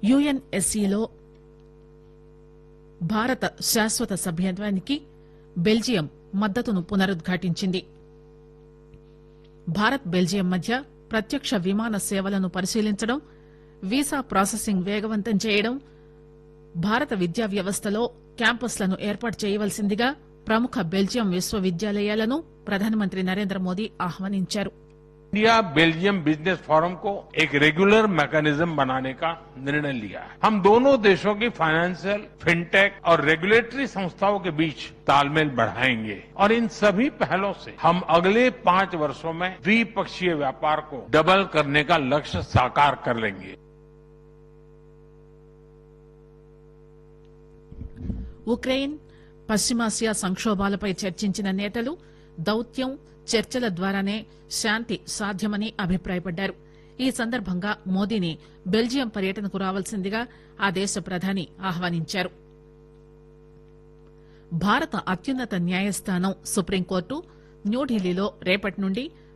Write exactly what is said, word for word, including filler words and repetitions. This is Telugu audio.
యుఎన్ఎస్సిలో భారత శాశ్వత సభ్యత్వానికి బెల్జియం మద్దతును పునరుద్ఘాటించింది. భారత్ బెల్జియం మధ్య ప్రత్యక్ష విమాన సేవలను పరిశీలించడం, వీసా ప్రాసెసింగ్ వేగవంతం చేయడం, భారత విద్యా వ్యవస్థలో క్యాంపస్లను ఏర్పాటు చేయవలసిందిగా ప్రముఖ బెల్జియం విశ్వవిద్యాలయాలను ప్రధానమంత్రి నరేంద్ర మోదీ ఆహ్వానించారు. इंडिया बेल्जियम बिजनेस फोरम को एक रेगुलर मैकेनिज्म बनाने का निर्णय लिया है. हम दोनों देशों की फाइनेंशियल, फिनटेक और रेगुलेटरी संस्थाओं के बीच तालमेल बढ़ाएंगे और इन सभी पहलों से हम अगले पांच वर्षों में द्विपक्षीय व्यापार को डबल करने का लक्ष्य साकार कर लेंगे. ఉక్రెయిన్, పశ్చిమాసియా సంక్షోభాలపై చర్చించిన నేతలు దౌత్యం, చర్చల ద్వారానే శాంతి సాధ్యమని అభిప్రాయపడ్డారు. ఈ సందర్భంగా మోదీని బెల్జియం పర్యటనకు రావాల్సిందిగా ఆ దేశ ప్రధాని ఆహ్వానించారు. భారత అత్యున్నత న్యాయస్థానం సుప్రీంకోర్టు న్యూఢిల్లీలో రేపటి నుండి